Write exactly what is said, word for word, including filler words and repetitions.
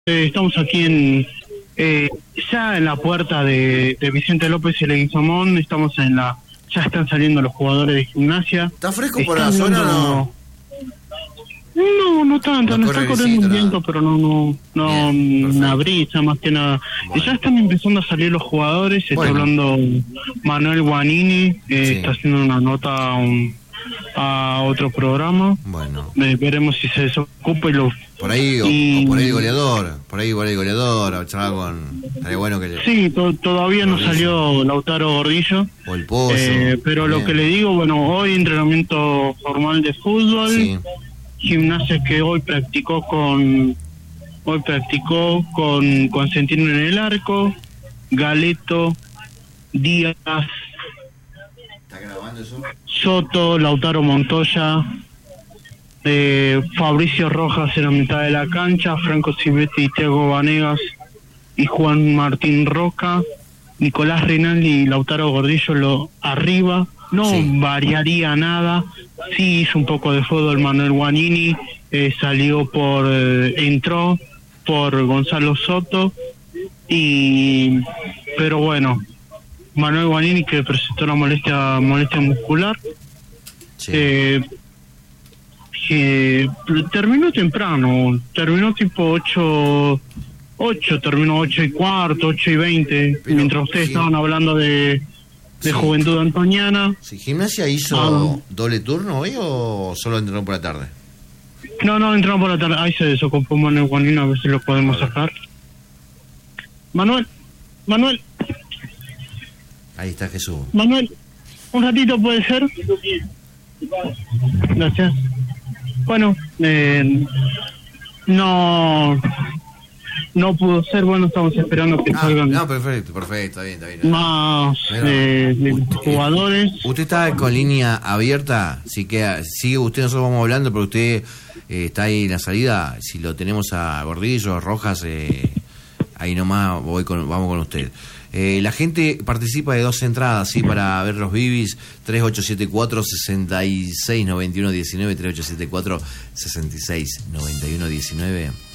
Eh, estamos aquí en eh, ya en la puerta de, de Vicente López y Leguizamón. Estamos en la, ya están saliendo los jugadores de Gimnasia. ¿Está fresco por la zona o no? No, no tanto, no, no está corriendo un viento, pero no, no, no, una brisa más que nada. Bueno. Ya están empezando a salir los jugadores, está bueno. hablando Manuel Guanini, eh, sí. está haciendo una nota a, un, a otro programa. Bueno. Eh, veremos si se desocupa y lo... Por ahí, o, y... o por ahí el goleador, por ahí por ahí el goleador, a charlar con... Estaría bueno que le... Sí, to, todavía no salió Lautaro Gordillo. O el Pozo. Eh, pero también. Lo que le digo, bueno, hoy entrenamiento formal de fútbol. Sí. Gimnasia que hoy practicó con hoy practicó con Constantino en el arco, Galeto, Díaz, ¿está grabando eso? Soto, Lautaro Montoya, eh, Fabricio Rojas en la mitad de la cancha, Franco Silvestri y Thiago Vanegas y Juan Martín Roca, Nicolás Rinaldi y Lautaro Gordillo lo arriba. No sí. variaría nada. Sí hizo un poco de fútbol Manuel Guanini, eh, salió por, eh, entró por Gonzalo Soto, y pero bueno, Manuel Guanini que presentó una molestia, molestia muscular, sí. eh, que terminó temprano, terminó tipo ocho, ocho, terminó ocho y cuarto, ocho y veinte, pero, mientras ustedes sí. estaban hablando de de sí. Juventud Antoniana. ¿Sí, Gimnasia hizo ah, doble turno hoy o solo entrenó por la tarde? No, no, entrenó por la tarde. Ahí se desocupó Manuel Guanini, a ver si lo podemos vale. sacar. Manuel, Manuel. Ahí está Jesús. Manuel, un ratito puede ser. Gracias. Bueno, eh, no... No pudo ser, bueno, estamos esperando que ah, salgan. No, perfecto, perfecto, está bien, está bien. Más eh, usted, jugadores. Usted está con línea abierta, si queda, sigue usted, nosotros vamos hablando, pero usted eh, está ahí en la salida. Si lo tenemos a Gordillo, a Rojas, eh, ahí nomás voy con, vamos con usted. Eh, la gente participa de dos entradas, ¿sí? Para ver los Bibis, tres ocho siete cuatro, seis seis nueve uno uno nueve, tres ocho siete cuatro, seis seis nueve uno uno nueve.